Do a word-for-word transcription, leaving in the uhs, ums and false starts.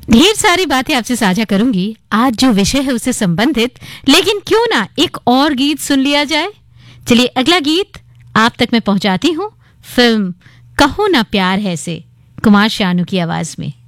ढेर सारी बातें आपसे साझा करूंगी आज जो विषय है उससे संबंधित, लेकिन क्यों ना एक और गीत सुन लिया जाए। चलिए अगला गीत आप तक मैं पहुंचाती हूँ। फिल्म कहो ना प्यार है से कुमार शानू की आवाज में।